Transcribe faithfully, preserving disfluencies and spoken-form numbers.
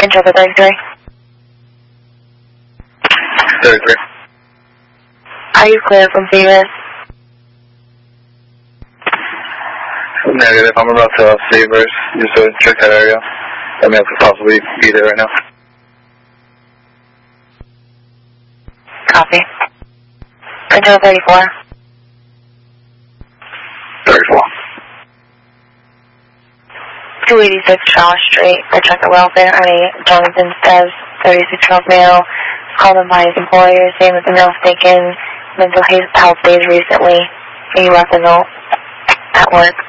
Control the thirty-three. thirty-three. Are you clear from Phoenix? Negative. I'm about to Savers. Just to check that area. I mean, I could possibly be there right now. Copy. Control thirty-four. thirty-four. two eighty-six Charles Street, for Checker Welfare, Ernie Jonathan says, thirty-six-year-old male, called him by his employer, saying that the male taken mental health days recently. He left a note at work.